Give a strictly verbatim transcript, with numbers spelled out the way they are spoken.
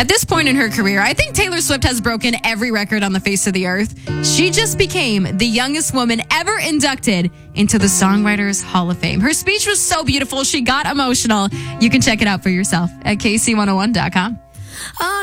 At this point in her career, I think Taylor Swift has broken every record on the face of the earth. She just became the youngest woman ever inducted into the Songwriters Hall of Fame. Her speech was so beautiful, she got emotional. You can check it out for yourself at K C one oh one dot com.